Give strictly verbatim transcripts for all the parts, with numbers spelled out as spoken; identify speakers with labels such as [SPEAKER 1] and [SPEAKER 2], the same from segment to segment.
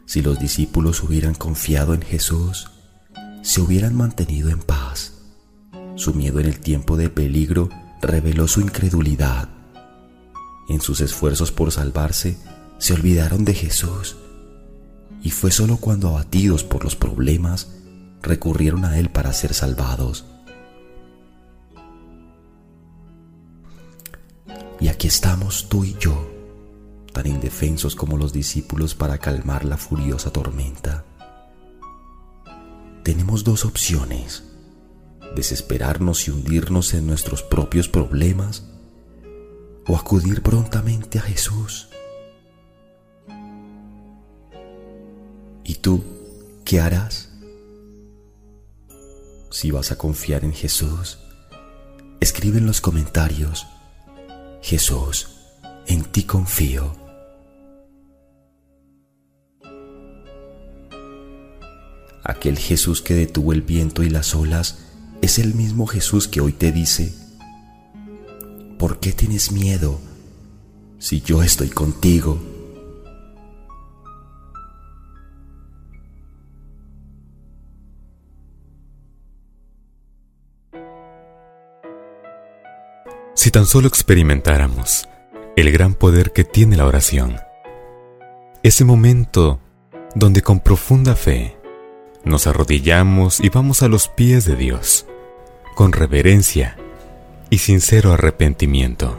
[SPEAKER 1] Si los discípulos hubieran confiado en Jesús, se hubieran mantenido en paz. Su miedo en el tiempo de peligro reveló su incredulidad. En sus esfuerzos por salvarse, se olvidaron de Jesús. Y fue solo cuando, abatidos por los problemas, recurrieron a Él para ser salvados. Y aquí estamos tú y yo, tan indefensos como los discípulos para calmar la furiosa tormenta. Tenemos dos opciones: desesperarnos y hundirnos en nuestros propios problemas, o acudir prontamente a Jesús. ¿Y tú qué harás? Si vas a confiar en Jesús, escribe en los comentarios: Jesús, en ti confío. Aquel Jesús que detuvo el viento y las olas es el mismo Jesús que hoy te dice: ¿por qué tienes miedo si yo estoy contigo?
[SPEAKER 2] Si tan solo experimentáramos el gran poder que tiene la oración, ese momento donde con profunda fe nos arrodillamos y vamos a los pies de Dios, con reverencia y sincero arrepentimiento.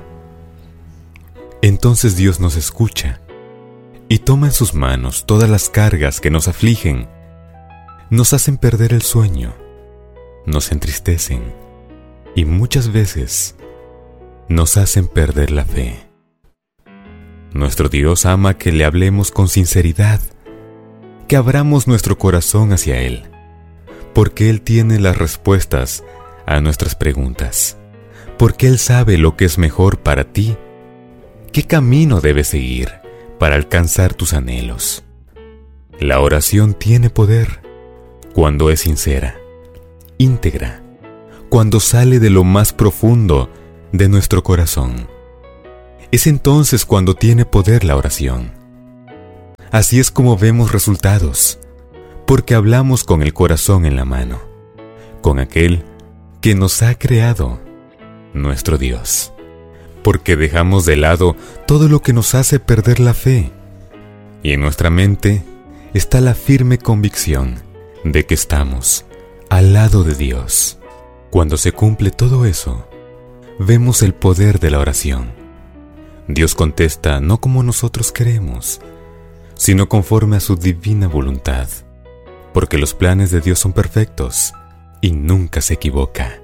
[SPEAKER 2] Entonces Dios nos escucha y toma en sus manos todas las cargas que nos afligen, nos hacen perder el sueño, nos entristecen y muchas veces nos hacen perder la fe. Nuestro Dios ama que le hablemos con sinceridad, que abramos nuestro corazón hacia Él, porque Él tiene las respuestas a nuestras preguntas, porque Él sabe lo que es mejor para ti, qué camino debes seguir para alcanzar tus anhelos. La oración tiene poder cuando es sincera, íntegra, cuando sale de lo más profundo de nuestro corazón. Es entonces cuando tiene poder la oración. Así es como vemos resultados, porque hablamos con el corazón en la mano, con aquel que nos ha creado, nuestro Dios, porque dejamos de lado todo lo que nos hace perder la fe, y en nuestra mente está la firme convicción de que estamos al lado de Dios. Cuando se cumple todo eso, vemos el poder de la oración. Dios contesta no como nosotros queremos, sino conforme a su divina voluntad, porque los planes de Dios son perfectos y nunca se equivoca.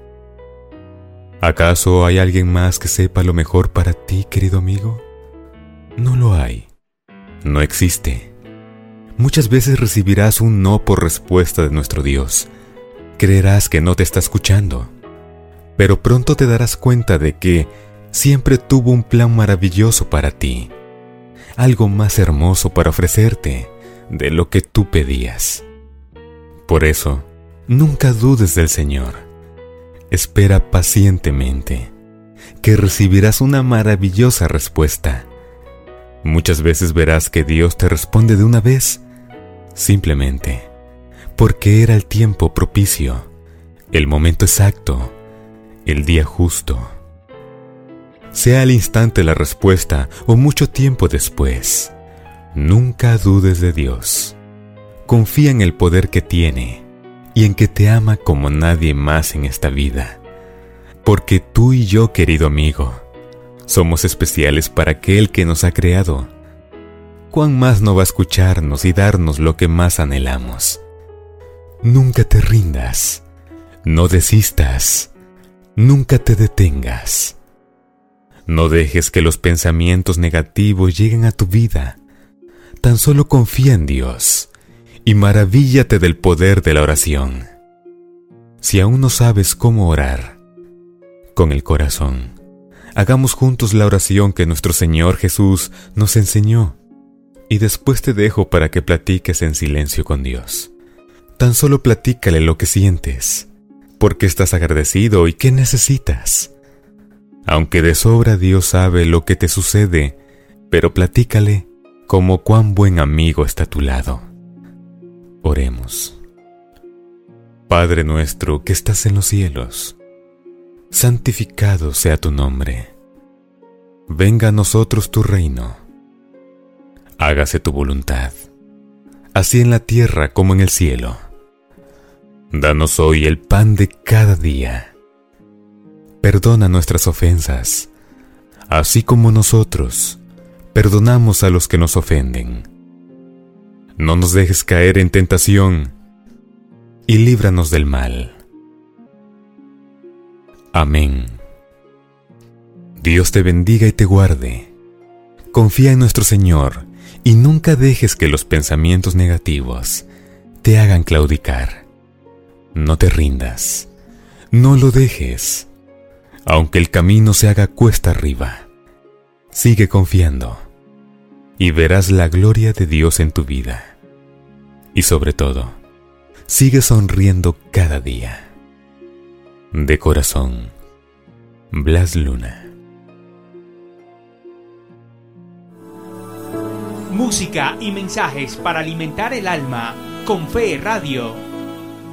[SPEAKER 2] ¿Acaso hay alguien más que sepa lo mejor para ti, querido amigo? No lo hay. No existe. Muchas veces recibirás un no por respuesta de nuestro Dios. Creerás que no te está escuchando, pero pronto te darás cuenta de que siempre tuvo un plan maravilloso para ti, algo más hermoso para ofrecerte de lo que tú pedías. Por eso, nunca dudes del Señor. Espera pacientemente, que recibirás una maravillosa respuesta. Muchas veces verás que Dios te responde de una vez, simplemente porque era el tiempo propicio, el momento exacto, el día justo. Sea al instante la respuesta o mucho tiempo después, nunca dudes de Dios. Confía en el poder que tiene y en que te ama como nadie más en esta vida. Porque tú y yo, querido amigo, somos especiales para aquel que nos ha creado. ¿Cuán más no va a escucharnos y darnos lo que más anhelamos? Nunca te rindas, no desistas, nunca te detengas. No dejes que los pensamientos negativos lleguen a tu vida. Tan solo confía en Dios y maravíllate del poder de la oración. Si aún no sabes cómo orar, con el corazón, hagamos juntos la oración que nuestro Señor Jesús nos enseñó, y después te dejo para que platiques en silencio con Dios. Tan solo platícale lo que sientes, por qué estás agradecido y qué necesitas. Aunque de sobra Dios sabe lo que te sucede, pero platícale como cuán buen amigo está a tu lado. Oremos. Padre nuestro que estás en los cielos, santificado sea tu nombre. Venga a nosotros tu reino. Hágase tu voluntad, así en la tierra como en el cielo. Danos hoy el pan de cada día. Perdona nuestras ofensas, así como nosotros perdonamos a los que nos ofenden. No nos dejes caer en tentación y líbranos del mal. Amén. Dios te bendiga y te guarde. Confía en nuestro Señor y nunca dejes que los pensamientos negativos te hagan claudicar. No te rindas, no lo dejes. Aunque el camino se haga cuesta arriba, sigue confiando y verás la gloria de Dios en tu vida. Y sobre todo, sigue sonriendo cada día. De corazón, Blas Luna.
[SPEAKER 3] Música y mensajes para alimentar el alma con Fe Radio.